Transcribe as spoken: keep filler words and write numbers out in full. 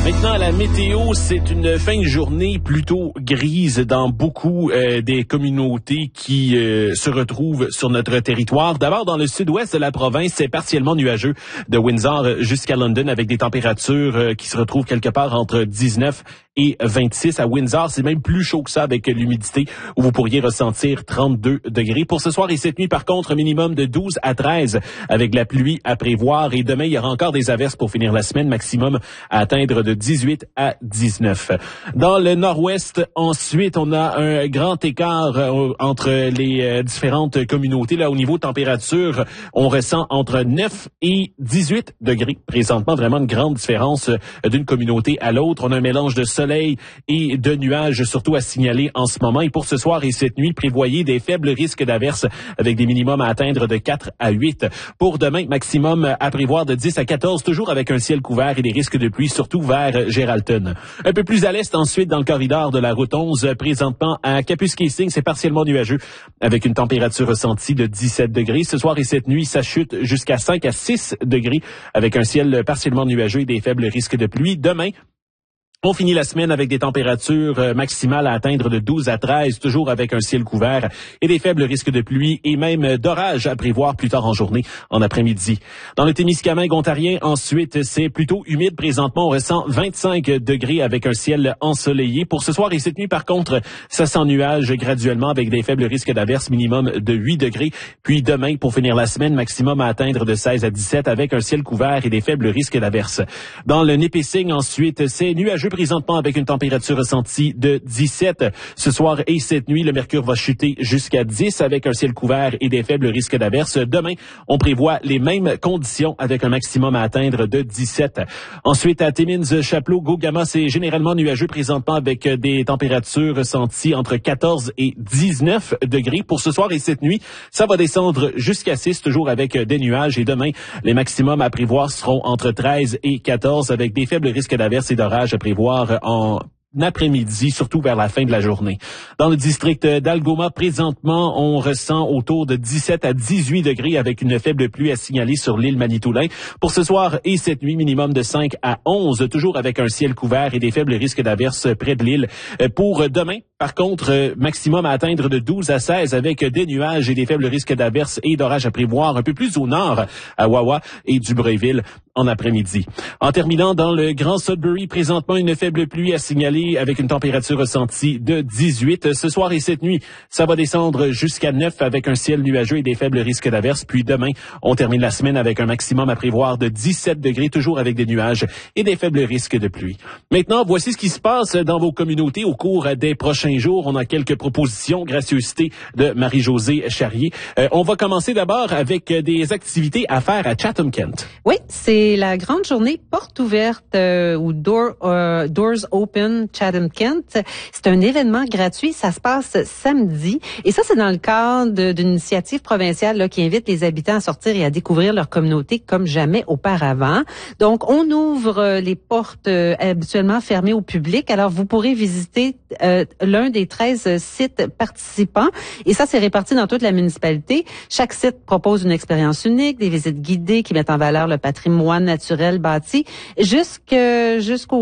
Maintenant, la météo, c'est une fin de journée plutôt grise dans beaucoup euh, des communautés qui euh, se retrouvent sur notre territoire. D'abord, dans le sud-ouest de la province, c'est partiellement nuageux de Windsor jusqu'à London avec des températures euh, qui se retrouvent quelque part entre dix-neuf et vingt-six. À Windsor, c'est même plus chaud que ça avec l'humidité où vous pourriez ressentir trente-deux degrés. Pour ce soir et cette nuit, par contre, minimum de douze à treize avec la pluie à prévoir. Et demain, il y aura encore des averses pour finir la semaine, maximum à atteindre de dix-huit à dix-neuf. Dans le nord-ouest, ensuite, on a un grand écart euh, entre les euh, différentes communautés. Là, au niveau température, on ressent entre neuf et dix-huit degrés. Présentement, vraiment une grande différence euh, d'une communauté à l'autre. On a un mélange de soleil et de nuages, surtout à signaler en ce moment. Et pour ce soir et cette nuit, prévoyez des faibles risques d'averses avec des minimums à atteindre de quatre à huit. Pour demain, maximum à prévoir de dix à quatorze, toujours avec un ciel couvert et des risques de pluie, surtout vers Geraldton. Un peu plus à l'est, ensuite, dans le corridor de la route onze, présentement à Kapuskasing, c'est partiellement nuageux, avec une température ressentie de dix-sept degrés. Ce soir et cette nuit, ça chute jusqu'à cinq à six degrés, avec un ciel partiellement nuageux et des faibles risques de pluie. Demain, on finit la semaine avec des températures maximales à atteindre de douze à treize, toujours avec un ciel couvert et des faibles risques de pluie et même d'orage à prévoir plus tard en journée, en après-midi. Dans le Témiscamingue ontarien, ensuite, c'est plutôt humide. Présentement, on ressent vingt-cinq degrés avec un ciel ensoleillé. Pour ce soir et cette nuit, par contre, ça s'ennuage graduellement avec des faibles risques d'averses, minimum de huit degrés. Puis demain, pour finir la semaine, maximum à atteindre de seize à dix-sept avec un ciel couvert et des faibles risques d'averses. Dans le Nipissing, ensuite, c'est nuageux présentement avec une température ressentie de dix-sept. Ce soir et cette nuit, le mercure va chuter jusqu'à dix avec un ciel couvert et des faibles risques d'averses. Demain, on prévoit les mêmes conditions avec un maximum à atteindre de dix-sept. Ensuite, à Timmins, Chapleau, Gogama, c'est généralement nuageux présentement avec des températures ressenties entre quatorze et dix-neuf degrés. Pour ce soir et cette nuit, ça va descendre jusqu'à six, toujours avec des nuages. Et demain, les maximums à prévoir seront entre treize et quatorze avec des faibles risques d'averses et d'orages à prévoir en après-midi, surtout vers la fin de la journée. Dans le district d'Algoma, présentement, on ressent autour de dix-sept à dix-huit degrés avec une faible pluie à signaler sur l'île Manitoulin. Pour ce soir et cette nuit, minimum de cinq à onze, toujours avec un ciel couvert et des faibles risques d'averses près de l'île. Pour demain, par contre, maximum à atteindre de douze à seize avec des nuages et des faibles risques d'averses et d'orages à prévoir un peu plus au nord, à Wawa et Dubreuilville en après-midi. En terminant, dans le Grand Sudbury, présentement, une faible pluie à signaler avec une température ressentie de dix-huit. Ce soir et cette nuit, ça va descendre jusqu'à neuf avec un ciel nuageux et des faibles risques d'averses. Puis demain, on termine la semaine avec un maximum à prévoir de dix-sept degrés, toujours avec des nuages et des faibles risques de pluie. Maintenant, voici ce qui se passe dans vos communautés au cours des prochains jours. On a quelques propositions, gracieuseté de Marie-Josée Charrier. Euh, on va commencer d'abord avec des activités à faire à Chatham-Kent. Oui, c'est la grande journée porte ouverte euh, ou door, euh, Doors Open Chatham-Kent. C'est un événement gratuit. Ça se passe samedi. Et ça, c'est dans le cadre d'une initiative provinciale là, qui invite les habitants à sortir et à découvrir leur communauté comme jamais auparavant. Donc, on ouvre les portes euh, habituellement fermées au public. Alors, vous pourrez visiter euh, l'un des treize sites participants. Et ça, c'est réparti dans toute la municipalité. Chaque site propose une expérience unique, des visites guidées qui mettent en valeur le patrimoine naturel bâti jusqu'au